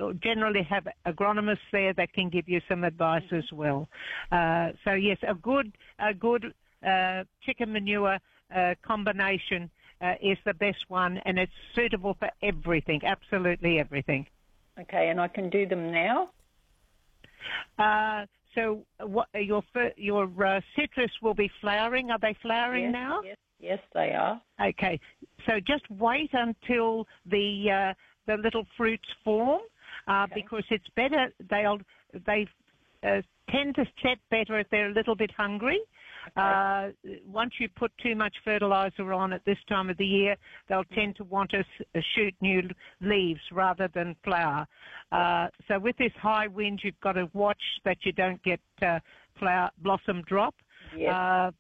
you'll generally have agronomists there that can give you some advice as well. So yes, a good chicken manure combination is the best one, and it's suitable for everything, absolutely everything. Okay, and I can do them now? So what, your citrus will be flowering. Are they flowering now? Yes, they are. Okay, so just wait until the little fruits form, because it's better. They tend to set better if they're a little bit hungry. Okay. Once you put too much fertilizer on at this time of the year, they'll tend to want to shoot new leaves rather than flower. So with this high wind, you've got to watch that you don't get flower blossom drop. Yes.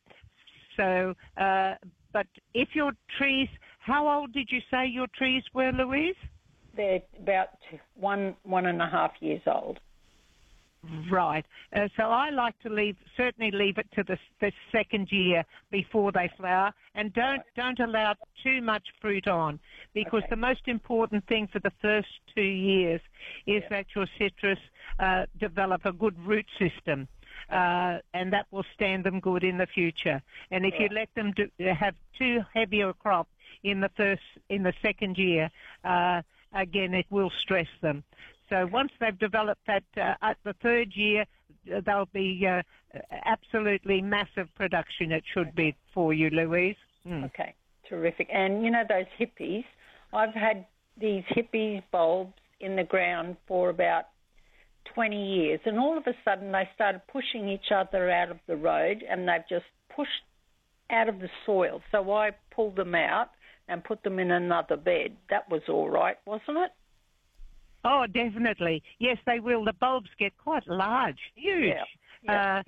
But if your trees, how old did you say your trees were, Louise? They're about 1.5 years old. Right. So I like to certainly leave it to the second year before they flower, and don't allow too much fruit on, because the most important thing for the first 2 years is that your citrus develop a good root system, and that will stand them good in the future. And if you let them have too heavy a crop in the second year, again, it will stress them. So once they've developed that, at the third year, they'll be absolutely massive production. It should be for you, Louise. Okay, terrific. And you know those hippies? I've had these hippie bulbs in the ground for about 20 years, and all of a sudden they started pushing each other out of the road, and they've just pushed out of the soil. So I pulled them out and put them in another bed. That was all right, wasn't it? Oh, definitely. Yes, they will. The bulbs get quite large, huge. But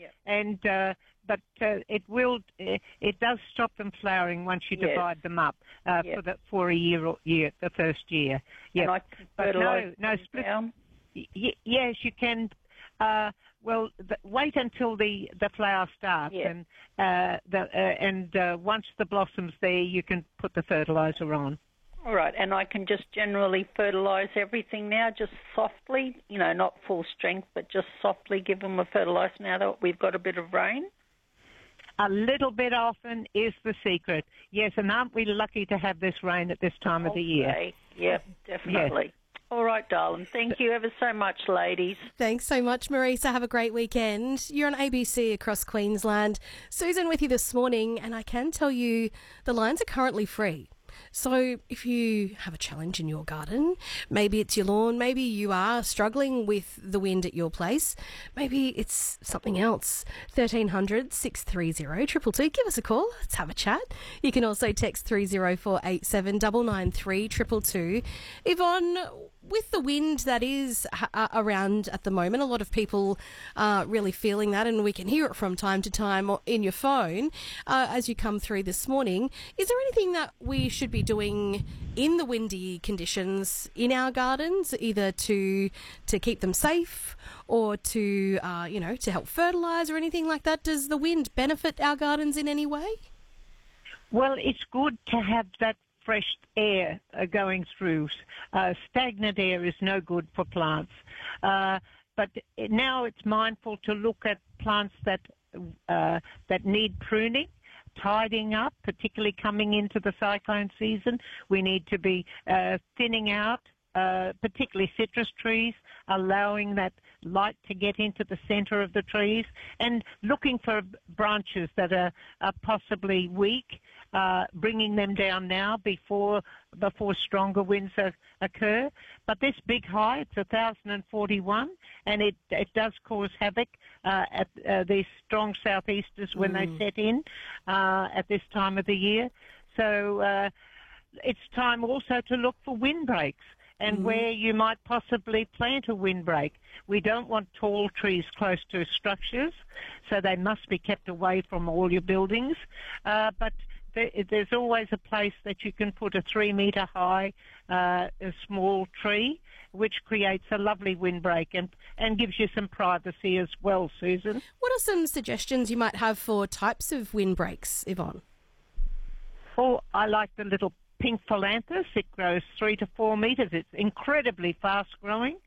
it does stop them flowering once you divide them up for a year, the first year. Yeah. And I can fertilise split down? Yes, you can. Wait until the flower starts, and once the blossom's there, you can put the fertilizer on. All right, and I can just generally fertilise everything now, just softly, not full strength, but just softly give them a fertiliser now that we've got a bit of rain? A little bit often is the secret. Yes, and aren't we lucky to have this rain at this time of the year? Yeah, definitely. Yes. All right, darling. Thank you ever so much, ladies. Thanks so much, Marisa. Have a great weekend. You're on ABC across Queensland. Susan with you this morning, and I can tell you the lines are currently free. So if you have a challenge in your garden, maybe it's your lawn, maybe you are struggling with the wind at your place, maybe it's something else, 1300 630 222. Give us a call. Let's have a chat. You can also text 30487 993 222. Yvonne, with the wind that is around at the moment, a lot of people are really feeling that, and we can hear it from time to time in your phone as you come through this morning. Is there anything that we should be doing in the windy conditions in our gardens, either to keep them safe or to help fertilise or anything like that? Does the wind benefit our gardens in any way? Well, it's good to have that fresh air going through. Stagnant air is no good for plants. But now it's mindful to look at plants that need pruning, tidying up, particularly coming into the cyclone season. We need to be thinning out, particularly citrus trees, allowing that light to get into the centre of the trees, and looking for branches that are possibly weak, bringing them down now before stronger winds occur. But this big high, it's 1,041, and it does cause havoc at these strong southeasters when they set in at this time of the year. So it's time also to look for windbreaks, and where you might possibly plant a windbreak. We don't want tall trees close to structures, so they must be kept away from all your buildings. But there's always a place that you can put a 3-metre high a small tree, which creates a lovely windbreak and gives you some privacy as well, Susan. What are some suggestions you might have for types of windbreaks, Yvonne? Oh, I like the little pink phyllanthus. It grows 3 to 4 metres. It's incredibly fast growing.